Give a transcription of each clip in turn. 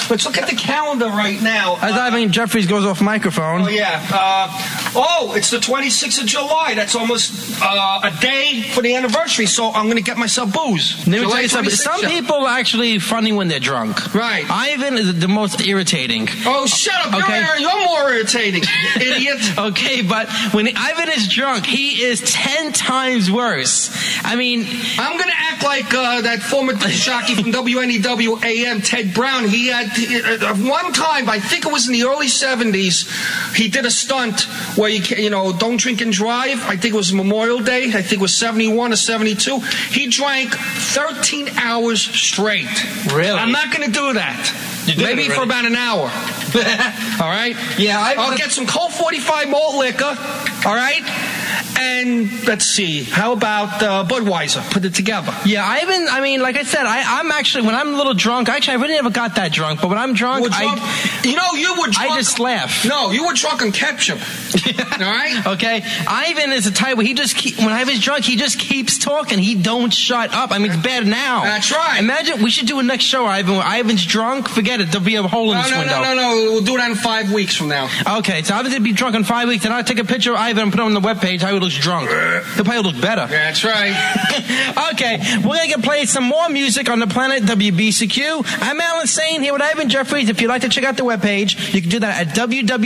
Let's look at the calendar right now. As Ivan Jeffries goes off microphone. Oh, yeah. It's the 26th of July. That's almost a day for the anniversary, so I'm going to get myself booze. Let me tell you something. Some people are actually funny when they're drunk. Right. Ivan is the most irritating. Oh, shut up. Okay. You're more irritating, idiot. Okay, but when Ivan is drunk, he is 10 times worse. I mean... I'm going to act like that former jockey from WNEW AM, Ted Brown. He had, one time, I think it was in the early 70s, he did a stunt where you don't drink and drive. I think it was Memorial Day. I think it was 71 or 72. He drank 13 hours straight. Really? I'm not going to do that. Maybe for about an hour. All right? Yeah, I'll get some Colt 45 malt liquor. All right? And let's see, how about Budweiser? Put it together. Yeah, I mean, like I said, I'm actually, when I'm a little drunk, I really never got that drunk, but when I'm drunk, you were drunk. I just laugh. No, you were drunk on ketchup. All right? Okay. Ivan is the type where when Ivan's drunk, he just keeps talking. He don't shut up. I mean, it's bad now. That's right. Imagine, we should do a next show, Ivan, where Ivan's drunk. Forget it. There'll be a hole in this window. No. We'll do that in 5 weeks from now. Okay, so Ivan's going to be drunk in 5 weeks, and I'll take a picture of Ivan and put it on the webpage how he looks drunk. He'll probably look better. That's right. Okay, we're going to play some more music on the planet WBCQ. I'm Alan Sane here with Ivan Jeffries. If you'd like to check out the webpage, you can do that at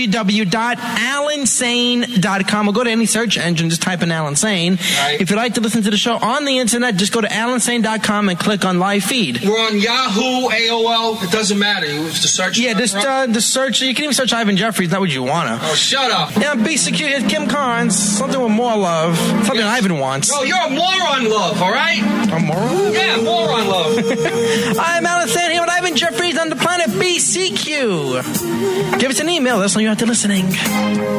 www.alansane.com or go to any search engine, just type in Alan Sane. Right. If you'd like to listen to the show on the internet, just go to alansane.com and click on live feed. We're on Yahoo, AOL, it doesn't matter. You have to search. Yeah, the search, you can even search Ivan Jeffries, not what you want to. Oh, shut up. Yeah, BCQ, here's Kim Carnes, something with more love, something Ivan wants. No, you're a moron love, all right? A moron? Yeah, moron love. I'm Alan Sane here with Ivan Jeffries on the planet BCQ. Give us an email, let us know you're out there listening.